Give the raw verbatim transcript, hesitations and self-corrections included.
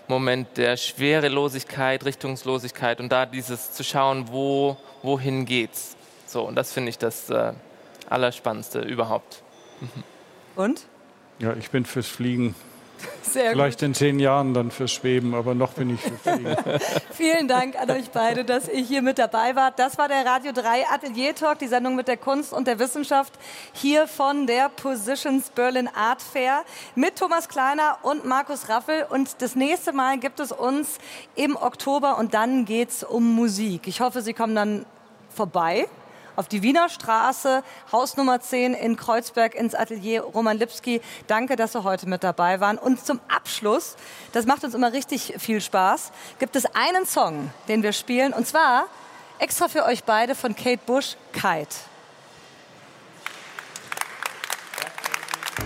Moment der Schwerelosigkeit, Richtungslosigkeit und da dieses zu schauen, wo, wohin geht's. So, und das finde ich das äh, Allerspannendste überhaupt. Mhm. Und? Ja, ich bin fürs Fliegen. Sehr Vielleicht gut. in zehn Jahren dann fürs Schweben, aber noch bin ich für Fliegen. Vielen Dank an euch beide, dass ihr hier mit dabei wart. Das war der Radio drei Atelier Talk, die Sendung mit der Kunst und der Wissenschaft hier von der Positions Berlin Art Fair mit Thomas Kleiner und Markus Raffel. Und das nächste Mal gibt es uns im Oktober und dann geht's um Musik. Ich hoffe, Sie kommen dann vorbei auf die Wiener Straße, Haus Nummer zehn in Kreuzberg ins Atelier Roman Lipski. Danke, dass Sie heute mit dabei waren. Und zum Abschluss, das macht uns immer richtig viel Spaß, gibt es einen Song, den wir spielen. Und zwar extra für euch beide von Kate Bush, Kite.